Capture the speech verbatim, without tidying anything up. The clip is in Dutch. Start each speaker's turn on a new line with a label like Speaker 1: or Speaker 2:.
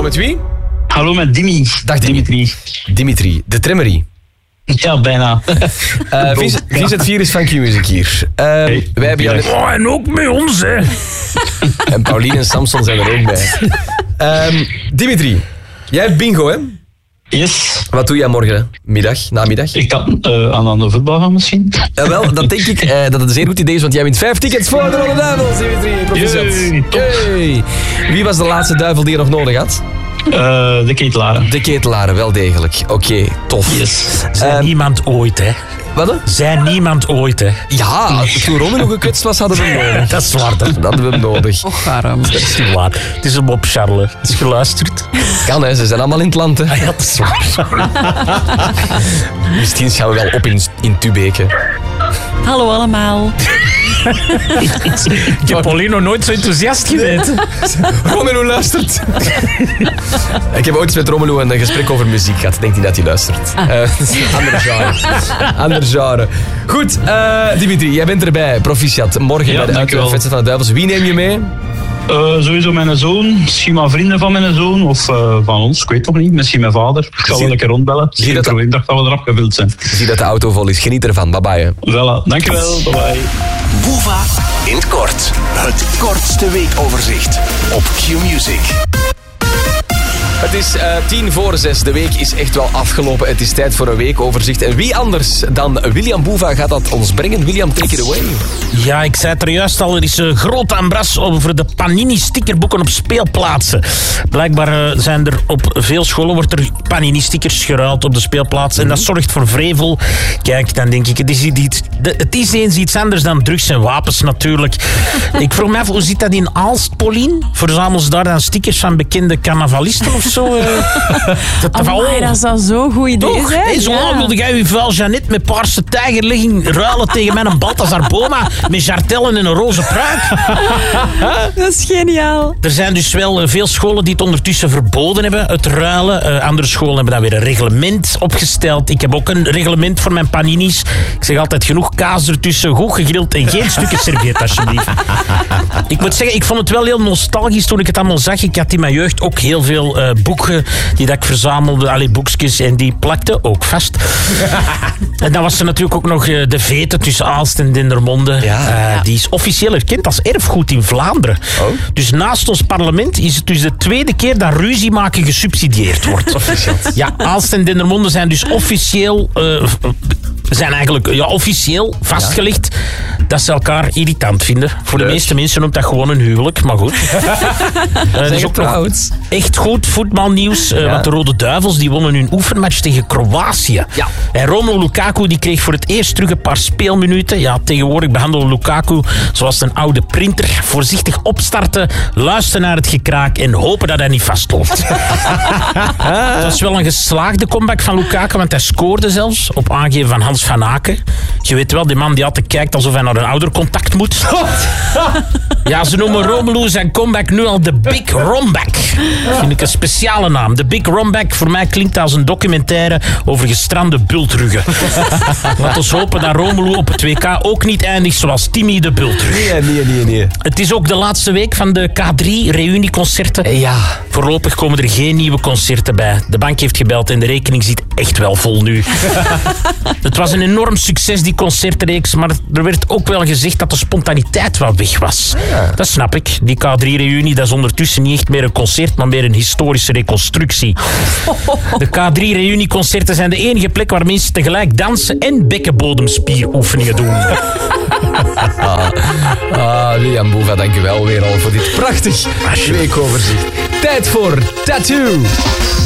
Speaker 1: Hallo, met wie?
Speaker 2: Hallo, met Dimi.
Speaker 1: Dag Dimitri. Dimitri, de Tremmerie.
Speaker 2: Ja, bijna.
Speaker 1: Uh, Vincent, Vincent Vier is van Q-Music hier. Uh,
Speaker 2: hey,
Speaker 1: wij hebben jou net...
Speaker 3: Oh, en ook met ons, hè.
Speaker 1: En Pauline en Samson zijn er ook bij. Um, Dimitri, jij hebt bingo, hè?
Speaker 2: Yes.
Speaker 1: Wat doe jij morgen? Middag, namiddag?
Speaker 2: Ik kan uh, aan, aan de voetbal gaan misschien.
Speaker 1: Uh, wel, dat denk ik uh, dat het een zeer goed idee is, want jij wint vijf tickets voor de Rode Duivels, Dimitri. Proficiat. Hey. Wie was de laatste duivel die je nog nodig had?
Speaker 2: Uh, de ketelaren.
Speaker 1: De ketelaren, wel degelijk. Oké, okay, tof.
Speaker 2: Yes.
Speaker 3: Zijn uh, niemand ooit, hè?
Speaker 1: Wat? Hè?
Speaker 3: Zijn niemand ooit, hè?
Speaker 1: Ja, toen Ronnie nog gekwetst was, hadden we hem nodig.
Speaker 3: Dat is waar, dat.
Speaker 1: Dat hadden we hem nodig.
Speaker 4: Och, waarom?
Speaker 3: Dat is niet waar. Het is hem op Charles. Het is geluisterd.
Speaker 1: Kan, hè. Ze zijn allemaal in het land, hè.
Speaker 3: Ah, ja, dat is waar.
Speaker 1: Misschien gaan we wel op in, in Tubeke.
Speaker 4: Hallo allemaal.
Speaker 3: Ik heb Pauline nog nooit zo enthousiast geweten.
Speaker 1: Romelu luistert. Ik heb ooit eens met Romelu een gesprek over muziek gehad. Denkt hij dat hij luistert. Ah. Uh, andere genre. Andere genre. Goed, uh, Dimitri, jij bent erbij. Proficiat. Morgen
Speaker 2: ja,
Speaker 1: bij de uitwedstrijd van de Duivels. Wie neem je mee?
Speaker 2: Uh, sowieso mijn zoon, misschien maar vrienden van mijn zoon of uh, van ons, ik weet nog niet, misschien mijn vader. Ik zal wel lekker rondbellen. Zie dat probleem, dacht dat we erop gevuld zijn.
Speaker 1: Zie dat de auto vol is, geniet ervan, bye bye.
Speaker 2: Voilà, dankjewel, bye bye.
Speaker 5: Boeva in het kort, het kortste weekoverzicht op Q-Music.
Speaker 1: Het is uh, tien voor zes. De week is echt wel afgelopen. Het is tijd voor een weekoverzicht. En wie anders dan William Boeva gaat dat ons brengen? William, take it away.
Speaker 3: Ja, ik zei het er juist al. Er is een groot ambras over de Panini-stickerboeken op speelplaatsen. Blijkbaar uh, zijn er op veel scholen wordt er Panini-stickers geruild op de speelplaatsen. Mm-hmm. En dat zorgt voor vrevel. Kijk, dan denk ik, het is, iets, het is eens iets anders dan drugs en wapens natuurlijk. Ik vroeg me af, hoe zit dat in Aalst, Pauline? Verzamelen ze daar dan stickers van bekende carnavalisten of zo? Uh,
Speaker 4: dat, Amai, dat zou zo'n goed idee
Speaker 3: toch?
Speaker 4: zijn.
Speaker 3: Hey, zo
Speaker 4: ja.
Speaker 3: wilde jij uw vuil Jeannette met paarse tijgerlegging ruilen tegen mijn Balthazar Boma met jartellen en een roze pruik.
Speaker 4: Dat is geniaal.
Speaker 3: Er zijn dus wel veel scholen die het ondertussen verboden hebben, het ruilen. Uh, andere scholen hebben dan weer een reglement opgesteld. Ik heb ook een reglement voor mijn paninis. Ik zeg altijd genoeg kaas ertussen, goed gegrild en geen stukken serviet alsjeblieft. Ik moet zeggen, ik vond het wel heel nostalgisch toen ik het allemaal zag. Ik had in mijn jeugd ook heel veel uh, boeken die dat ik verzamelde, allee, boekjes, en die plakte ook vast. En dan was er natuurlijk ook nog uh, de vete tussen Aalst en Dendermonde.
Speaker 1: Ja,
Speaker 3: uh,
Speaker 1: ja.
Speaker 3: Die is officieel erkend als erfgoed in Vlaanderen.
Speaker 1: Oh.
Speaker 3: Dus naast ons parlement is het dus de tweede keer dat ruzie maken gesubsidieerd wordt. Ja, Aalst en Dendermonde zijn dus officieel... Uh, zijn eigenlijk ja, officieel vastgelegd ja. dat ze elkaar irritant vinden. Voor de Leuk. meeste mensen noemt dat gewoon een huwelijk, maar goed. uh, er is ook nog echt goed voetbalnieuws, uh, ja. want de Rode Duivels die wonnen hun oefenmatch tegen Kroatië. Ja. En Romelu Lukaku die kreeg voor het eerst terug een paar speelminuten. Ja, tegenwoordig behandelen Lukaku zoals een oude printer. Voorzichtig opstarten, luisteren naar het gekraak en hopen dat hij niet vastloopt. Het was wel een geslaagde comeback van Lukaku, want hij scoorde zelfs op aangeven van Hans van Aken. Je weet wel, die man die altijd kijkt alsof hij naar een oudercontact moet. Ja, ze noemen Romelu zijn comeback nu al de Big Romback. Dat vind ik een speciale naam. De Big Romback, voor mij klinkt als een documentaire over gestrande bultruggen. Laten we hopen dat Romelu op het W K ook niet eindigt zoals Timmy de Bultrug.
Speaker 1: Nee, nee, nee, nee.
Speaker 3: Het is ook de laatste week van de K drie reunieconcerten.
Speaker 1: Ja.
Speaker 3: Voorlopig komen er geen nieuwe concerten bij. De bank heeft gebeld en de rekening zit echt wel vol nu. Het was een enorm succes, die concertreeks, maar er werd ook wel gezegd dat de spontaniteit wat weg was. Ja. Dat snap ik. Die K drie reunie, dat is ondertussen niet echt meer een concert, maar meer een historische reconstructie. De K drie reunieconcerten zijn de enige plek waar mensen tegelijk dansen en bekkenbodemspieroefeningen doen.
Speaker 1: Ah, ah, William Boeva, dank u wel weer al voor dit prachtig weekoverzicht. Tijd voor Tattoo.